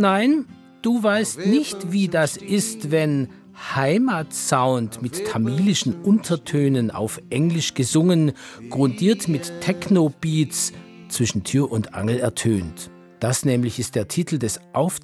Nein, du weißt nicht, wie das ist, wenn Heimatsound mit tamilischen Untertönen auf Englisch gesungen, grundiert mit Techno-Beats zwischen Tür und Angel ertönt. Das nämlich ist der Titel des